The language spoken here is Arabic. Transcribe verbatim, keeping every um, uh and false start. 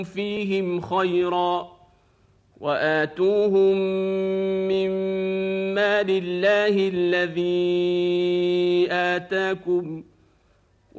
فيهم خيرا وآتوهم من مال الله الذي آتاكم